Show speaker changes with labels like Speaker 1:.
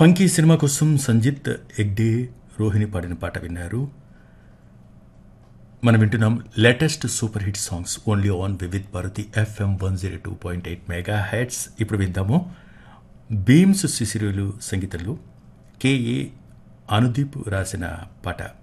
Speaker 1: Funky cinema కోసం సంజిత్ హెగ్డే రోహిణి పాడిన పాట విన్నారు. మనం వింటున్నాం latest super hit songs only on Vividh Bharati FM 102.8 mega heads. ఇప్పుడు విందాము భీమ్స్ శిశిరులు సంగీతంలో KA అనుదీప్ రాసిన పాట.